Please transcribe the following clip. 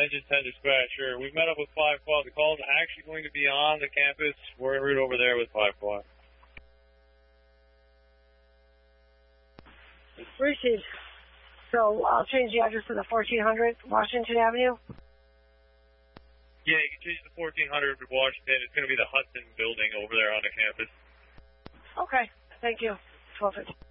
Engine 10 dispatcher. We've met up with 5 Quad. The call is actually going to be on the campus. We're en route over there with 5 Quad. Received. So I'll change the address to the 1400 Washington Avenue. Yeah, you can change the 1400 to Washington. It's going to be the Hudson building over there on the campus. Okay. Thank you. 1250.